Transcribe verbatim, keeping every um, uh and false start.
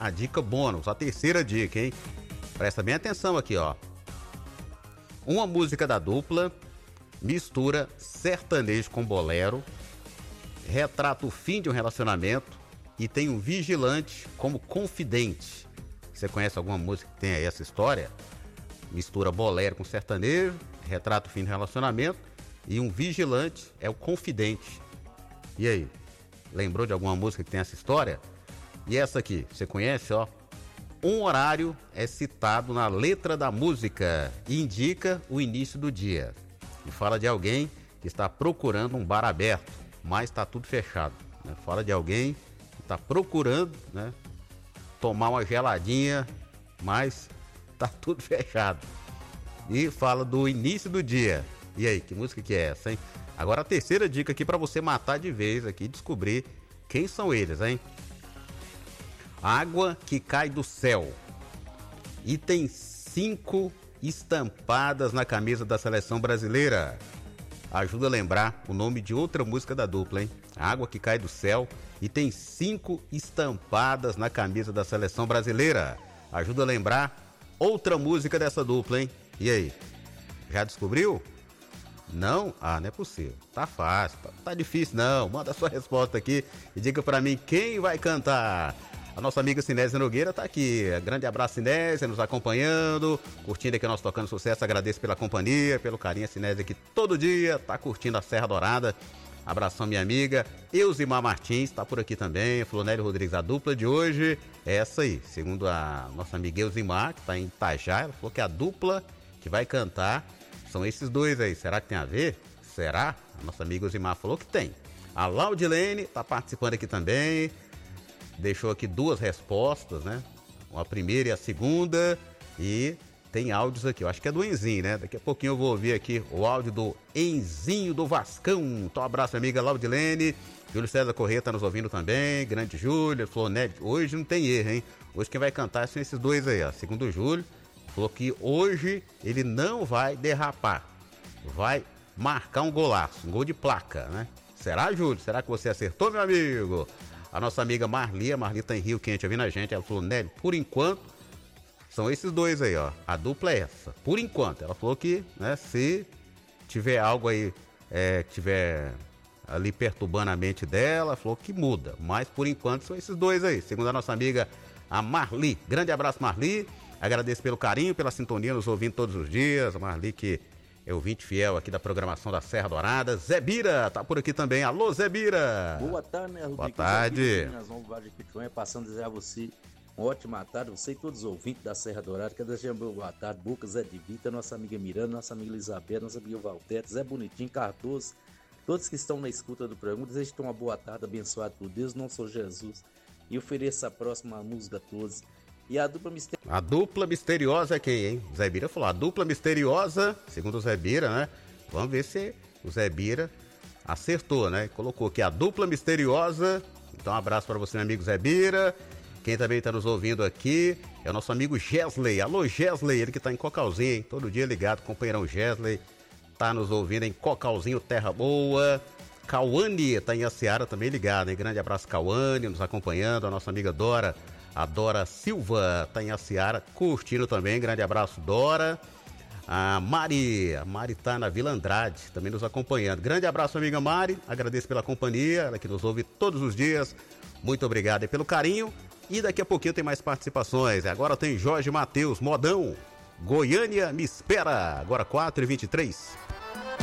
a dica bônus, a terceira dica, hein? Presta bem atenção aqui, ó. Uma música da dupla mistura sertanejo com bolero, retrata o fim de um relacionamento e tem um vigilante como confidente. Você conhece alguma música que tenha essa história? Mistura bolero com sertanejo, retrata o fim de um relacionamento e um vigilante é o confidente. E aí? Lembrou de alguma música que tem essa história? E essa aqui, você conhece, ó? Um horário é citado na letra da música e indica o início do dia. E fala de alguém que está procurando um bar aberto, mas está tudo fechado. Né? Fala de alguém que está procurando, né, tomar uma geladinha, mas está tudo fechado. E fala do início do dia. E aí, que música que é essa, hein? Agora a terceira dica aqui para você matar de vez aqui e descobrir quem são eles, hein? Água que cai do céu. E tem cinco estampadas na camisa da seleção brasileira. Ajuda a lembrar o nome de outra música da dupla, hein? Água que cai do céu e tem cinco estampadas na camisa da seleção brasileira. Ajuda a lembrar outra música dessa dupla, hein? E aí? Já descobriu? Não? Ah, não é possível. Tá fácil, tá, tá difícil não. Manda a sua resposta aqui e diga pra mim quem vai cantar. A nossa amiga Sinésia Nogueira tá aqui. Grande abraço, Sinésia, nos acompanhando, curtindo aqui o nosso Tocando Sucesso. Agradeço pela companhia, pelo carinho. A Sinésia aqui todo dia tá curtindo a Serra Dourada. Abração, minha amiga. Eusimar Martins tá por aqui também. Flonélio Rodrigues, a dupla de hoje é essa aí. Segundo a nossa amiga Eusimar, que tá em Itajá, ela falou que a dupla que vai cantar são esses dois aí. Será que tem a ver? Será? A nossa amiga Eusimar falou que tem. A Laudilene tá participando aqui também. Deixou aqui duas respostas, né? A primeira e a segunda. E tem áudios aqui. Eu acho que é do Enzinho, né? Daqui a pouquinho eu vou ouvir aqui o áudio do Enzinho do Vascão. Então, um abraço, amiga Laudilene. Júlio César Corrêa tá nos ouvindo também. Grande Júlio. Falou, né? Hoje não tem erro, hein? Hoje quem vai cantar são esses dois aí, ó. Segundo o Júlio, falou que hoje ele não vai derrapar. Vai marcar um golaço, um gol de placa, né? Será, Júlio? Será que você acertou, meu amigo? A nossa amiga Marli, a Marli tá em Rio Quente ouvindo a gente. Ela falou, Nélio, por enquanto, são esses dois aí, ó. A dupla é essa. Por enquanto. Ela falou que, né, se tiver algo aí, é, tiver ali perturbando a mente dela, falou que muda. Mas por enquanto são esses dois aí. Segundo a nossa amiga, a Marli. Grande abraço, Marli. Agradeço pelo carinho, pela sintonia, nos ouvindo todos os dias. A Marli que é ouvinte fiel aqui da programação da Serra Dourada. Zé Bira tá por aqui também. Alô, Zé Bira. Boa tarde, né, Rodrigo? Boa tarde. Nós vamos de Picanha, passando a desejar a você uma ótima tarde. Você e todos os ouvintes da Serra Dourada. Quero desejar uma boa tarde. Boca, Zé de Vita, nossa amiga Miranda, nossa amiga Elizabeth, nossa amiga Valdete, Zé Bonitinho, Cardoso. Todos que estão na escuta do programa. Desejo uma boa tarde, abençoado por Deus, não sou Jesus. E ofereço a próxima música a todos. E a dupla misteriosa. A dupla misteriosa é quem, hein? O Zé Bira falou, a dupla misteriosa, segundo o Zé Bira, né? Vamos ver se o Zé Bira acertou, né? Colocou aqui a dupla misteriosa. Então, um abraço para você, meu amigo Zé Bira. Quem também está nos ouvindo aqui é o nosso amigo Gesley. Alô, Gesley, ele que tá em Cocalzinho, hein? Todo dia ligado, companheirão Gesley. Tá nos ouvindo em Cocalzinho, Terra Boa. Cauane tá em Aciara também ligado, hein? Grande abraço, Cauane, nos acompanhando. A nossa amiga Dora. A Dora Silva tá em Aciara, curtindo também. Grande abraço, Dora. A Mari, a Mari tá na Vila Andrade, também nos acompanhando. Grande abraço, amiga Mari. Agradeço pela companhia, ela que nos ouve todos os dias. Muito obrigado aí pelo carinho. E daqui a pouquinho tem mais participações. Agora tem Jorge Mateus, modão. Goiânia me espera. Agora quatro e vinte e três.